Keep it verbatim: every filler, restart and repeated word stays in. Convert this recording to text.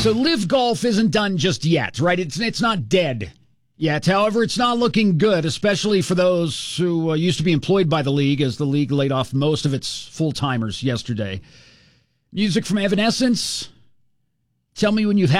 So Live Golf isn't done just yet, right? It's it's not dead yet. However, it's not looking good, especially for those who uh, used to be employed by the league, as the league laid off most of its full-timers yesterday. Music from Evanescence. Tell me when you've had